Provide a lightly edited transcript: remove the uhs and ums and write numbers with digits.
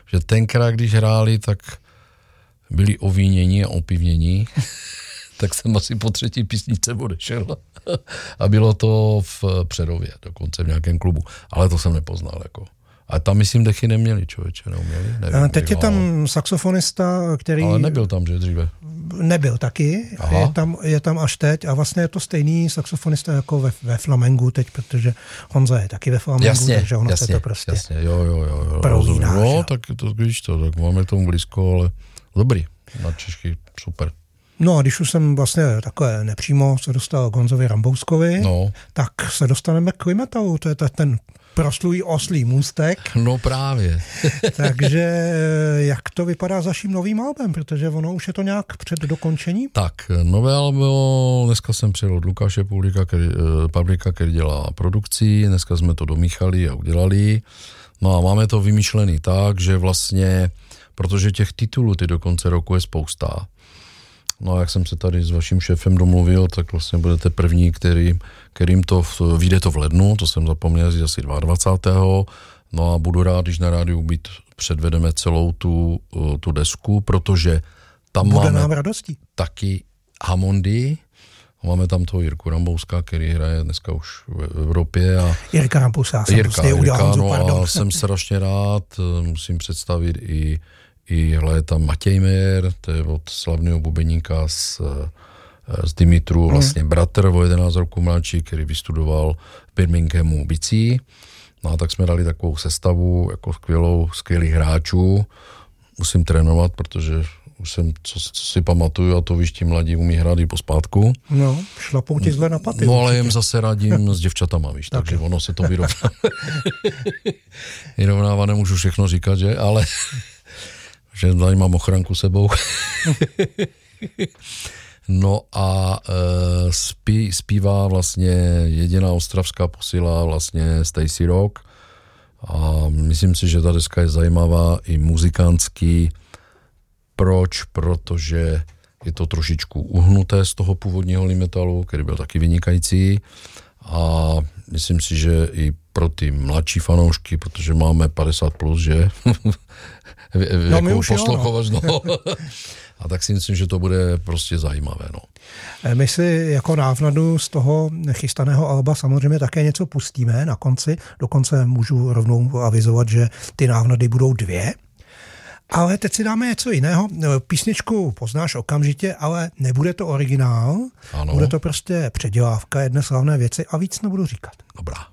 že tenkrát, když hráli, tak byli ovíněni a opivnění, tak jsem asi po třetí písničce odešel. A bylo to v Přerově, dokonce v nějakém klubu. Ale to jsem nepoznal, jako. A tam, myslím, dechy neměli, člověče, neuměli. Nevím, teď je tam saxofonista, který... Ale nebyl tam, že dříve? Nebyl taky, je tam až teď a vlastně je to stejný saxofonista jako ve flamengu teď, protože Honza je taky ve flamengu, jasně, takže ono jasně, se to prostě jasně, jo. prolíná. No, tak to, víš to, tak máme tomu blízko, ale dobrý, na Češky, super. No a když už jsem vlastně takové nepřímo se dostal k Honzovi Rambouskovi, tak se dostaneme k Klimetalu, to je ten proslulý oslý můstek. No právě. Takže jak to vypadá s vaším novým albem, protože ono už je to nějak před dokončením? Tak, nové album, dneska jsem přijel od Lukáše Pavlíka, který dělá produkci, dneska jsme to domíchali a udělali. No a máme to vymýšlený tak, že vlastně, protože těch titulů ty do konce roku je spousta. No a jak jsem se tady s vaším šéfem domluvil, tak vlastně budete první, kterým to vyjde to v lednu, to jsem zapomněl říct asi 22. No a budu rád, když na rádiu předvedeme celou tu desku, protože tam bude máme nám radostí. Taky Hammondy, máme tam toho Jirku Rambouska, který hraje dneska už v Evropě. A Jirka Rambouska, no a jsem strašně rád, musím představit i je tam Matěj Mayer, to je od slavného bubeníka z Dimitru, vlastně bratr o 11 roku mladší, který vystudoval v Birminghamu bicí. No a tak jsme dali takovou sestavu jako skvělých hráčů. Musím trénovat, protože už jsem, co si pamatuju, a to víš, ti mladí umí hrát i pospátku. No, šlapou ti zle na paty. No ale jim zase radím s děvčatama, víš, takže ono se to vyrovnává, nemůžu všechno říkat, že, ale že tady mám ochranku sebou. No a zpívá vlastně jediná ostravská posila vlastně Stacy Rock a myslím si, že ta deska je zajímavá i muzikantský. Proč? Protože je to trošičku uhnuté z toho původního Limetalu, který byl taky vynikající a myslím si, že i pro ty mladší fanoušky, protože máme 50+, že? Jako poslouchovač, no. A tak si myslím, že to bude prostě zajímavé, no. My si jako návnadu z toho chystaného alba samozřejmě také něco pustíme na konci. Dokonce můžu rovnou avizovat, že ty návnady budou 2. Ale teď si dáme něco jiného. Písničku poznáš okamžitě, ale nebude to originál. Ano. Bude to prostě předělávka jedné slavné věci a víc nebudu říkat. Dobrá.